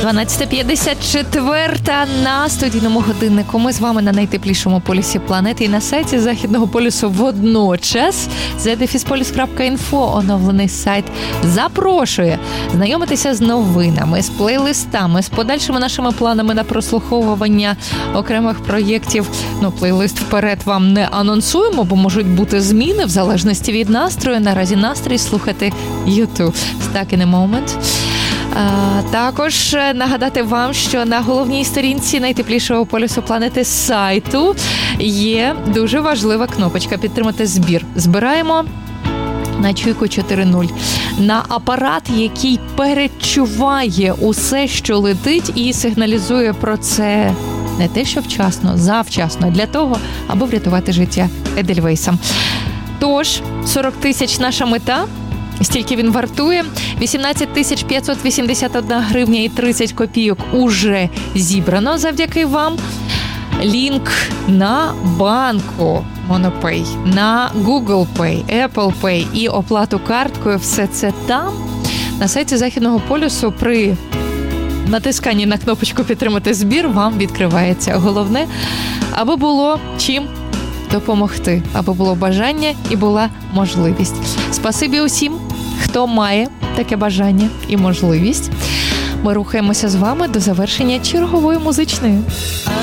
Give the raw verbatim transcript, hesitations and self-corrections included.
дванадцята п'ятдесят чотири на студійному годиннику. Ми з вами на найтеплішому полюсі планети і на сайті Західного полюсу водночас. зет еф ес полюс крапка інфо, оновлений сайт, запрошує знайомитися з новинами, з плейлистами, з подальшими нашими планами на прослуховування окремих проєктів. Ну, плейлист вперед вам не анонсуємо, бо можуть бути зміни в залежності від настрою. Наразі настрій слухати YouTube. Stuck in a moment. А, також нагадати вам, що на головній сторінці найтеплішого полюсу планети сайту є дуже важлива кнопочка «Підтримати збір». Збираємо на чуйку чотири нуль. На апарат, який перечуває усе, що летить, і сигналізує про це не те, що вчасно, завчасно, для того, аби врятувати життя Едельвейсам. Тож, сорок тисяч наша мета. Стільки він вартує. вісімнадцять тисяч п'ятсот вісімдесят одна гривня і тридцять копійок уже зібрано завдяки вам. Лінк на банку Монопей, на Google Pay, Apple Pay і оплату карткою. Все це там. На сайті Західного полюсу при натисканні на кнопочку «Підтримати збір» вам відкривається. Головне, аби було чим допомогти, аби було бажання і була можливість. Спасибі усім, хто має таке бажання і можливість. Ми рухаємося з вами до завершення чергової музичної.